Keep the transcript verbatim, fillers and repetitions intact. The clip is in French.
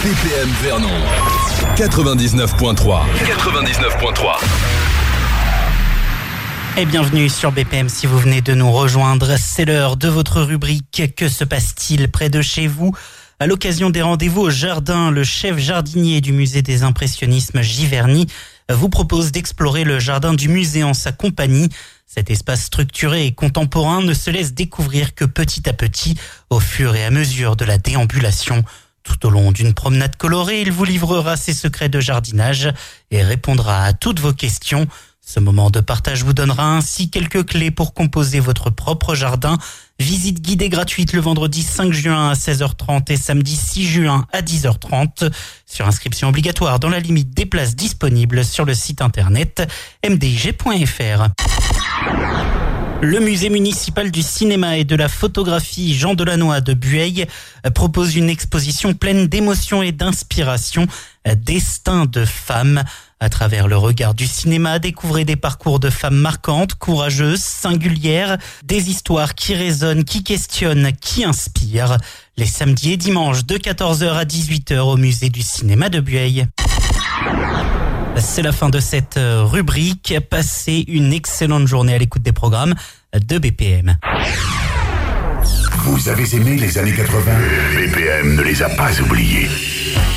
B P M Vernon quatre-vingt-dix-neuf point trois. quatre-vingt-dix-neuf point trois. Et bienvenue sur B P M si vous venez de nous rejoindre. C'est l'heure de votre rubrique. Que se passe-t-il près de chez vous ? À l'occasion des rendez-vous au jardin, le chef jardinier du musée des impressionnismes Giverny vous propose d'explorer le jardin du musée en sa compagnie. Cet espace structuré et contemporain ne se laisse découvrir que petit à petit, au fur et à mesure de la déambulation. Tout au long d'une promenade colorée, il vous livrera ses secrets de jardinage et répondra à toutes vos questions. Ce moment de partage vous donnera ainsi quelques clés pour composer votre propre jardin. Visite guidée gratuite le vendredi cinq juin à seize heures trente et samedi six juin à dix heures trente. Sur inscription obligatoire dans la limite des places disponibles sur le site internet m d i g point f r. Le musée municipal du cinéma et de la photographie Jean Delannoy de Bueil propose une exposition pleine d'émotions et d'inspiration, Destin de femmes. À travers le regard du cinéma, découvrez des parcours de femmes marquantes, courageuses, singulières, des histoires qui résonnent, qui questionnent, qui inspirent. Les samedis et dimanches de quatorze heures à dix-huit heures au musée du cinéma de Bueil. C'est la fin de cette rubrique. Passez une excellente journée à l'écoute des programmes de B P M. Vous avez aimé les années quatre-vingts ? B P M ne les a pas oubliés.